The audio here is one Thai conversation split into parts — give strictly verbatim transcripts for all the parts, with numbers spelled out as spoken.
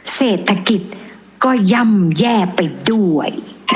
เศรษฐกิจก็ย่ำแย่ไปด้วย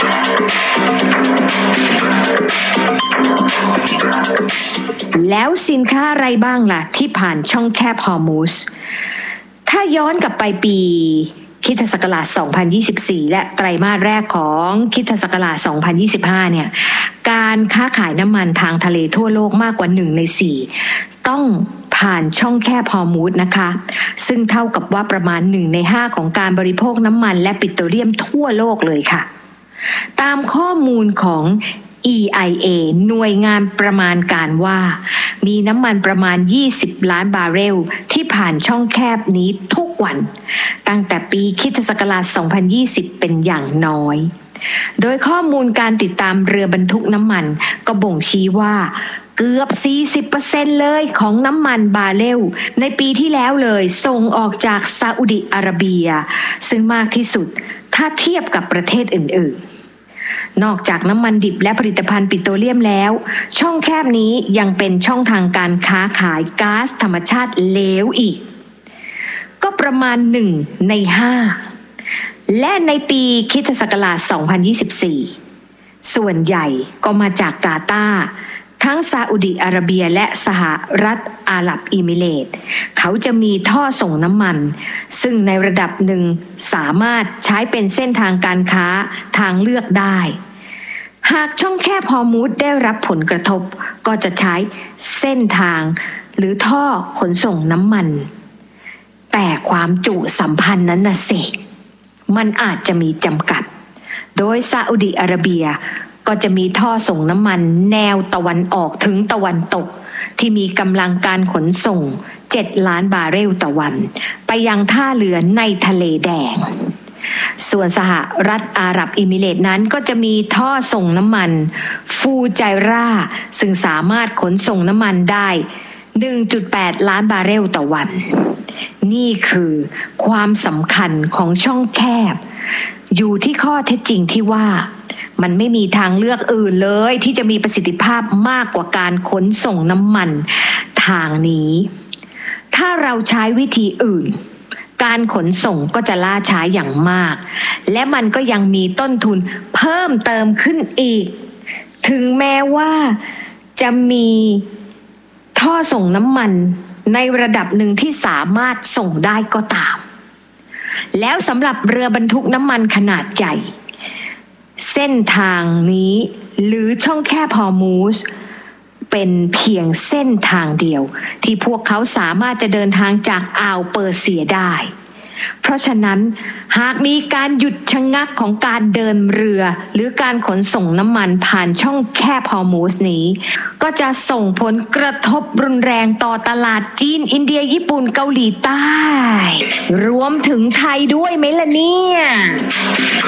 แล้วสินค้าอะไรบ้างล่ะที่ผ่านช่องแคบฮอร์มุซถ้าย้อนกลับไปปีคริสตศักราชสองพันยี่สิบสี่และไตรมาสแรกของคริสตศักราชสองพันยี่สิบห้าเนี่ยการค้าขายน้ำมันทางทะเลทั่วโลกมากกว่าหนึ่งในสี่ต้องผ่านช่องแคบฮอร์มุซนะคะซึ่งเท่ากับว่าประมาณหนึ่งในห้าของการบริโภคน้ำมันและปิโตรเลียมทั่วโลกเลยค่ะตามข้อมูลของ อี ไอ เอ หน่วยงานประมาณการว่ามีน้ำมันประมาณยี่สิบล้านบาร์เรลที่ผ่านช่องแคบนี้ทุกวันตั้งแต่ปีคริสตศักราชสองพันยี่สิบเป็นอย่างน้อยโดยข้อมูลการติดตามเรือบรรทุกน้ำมันก็บ่งชี้ว่าเกือบ สี่สิบเปอร์เซ็นต์ เลยของน้ำมันบาร์เรลในปีที่แล้วเลยส่งออกจากซาอุดิอาระเบียซึ่งมากที่สุดถ้าเทียบกับประเทศอื่นๆนอกจากน้ำมันดิบและผลิตภัณฑ์ปิโตรเลียมแล้วช่องแคบนี้ยังเป็นช่องทางการค้าขายก๊าซธรรมชาติเหลวอีกก็ประมาณหนึ่งในห้าและในปีคริสตศักราชสองพันยี่สิบสี่ส่วนใหญ่ก็มาจากกาตาร์ทั้งซาอุดิอาระเบียและสหรัฐอาหรับเอมิเรตส์เขาจะมีท่อส่งน้ำมันซึ่งในระดับหนึ่งสามารถใช้เป็นเส้นทางการค้าทางเลือกได้หากช่องแคบฮอร์มุซได้รับผลกระทบก็จะใช้เส้นทางหรือท่อขนส่งน้ำมันแต่ความจุสัมพันธ์นั้นน่ะสิมันอาจจะมีจำกัดโดยซาอุดิอาระเบียก็จะมีท่อส่งน้ำมันแนวตะวันออกถึงตะวันตกที่มีกำลังการขนส่งเจ็ดล้านบาร์เรลต่อวันไปยังท่าเรือในทะเลแดงส่วนสหรัฐอาหรับเอมิเรตส์นั้นก็จะมีท่อส่งน้ำมันฟูไจราซึ่งสามารถขนส่งน้ำมันได้ หนึ่งจุดแปดล้านบาร์เรลต่อวันนี่คือความสำคัญของช่องแคบอยู่ที่ข้อเท็จจริงที่ว่ามันไม่มีทางเลือกอื่นเลยที่จะมีประสิทธิภาพมากกว่าการขนส่งน้ำมันทางนี้ถ้าเราใช้วิธีอื่นการขนส่งก็จะล่าช้าอย่างมากและมันก็ยังมีต้นทุนเพิ่มเติมขึ้นอีกถึงแม้ว่าจะมีท่อส่งน้ำมันในระดับหนึ่งที่สามารถส่งได้ก็ตามแล้วสำหรับเรือบรรทุกน้ำมันขนาดใหญ่เส้นทางนี้หรือช่องแคบฮอร์มุซเป็นเพียงเส้นทางเดียวที่พวกเขาสามารถจะเดินทางจากอ่าวเปอร์เซียได้เพราะฉะนั้นหากมีการหยุดชะงักของการเดินเรือหรือการขนส่งน้ำมันผ่านช่องแคบฮอร์มุซนี้ก็จะส่งผลกระทบรุนแรงต่อตลาดจีนอินเดียญี่ปุ่นเกาหลีใต้รวมถึงไทยด้วยไหมล่ะเนี่ย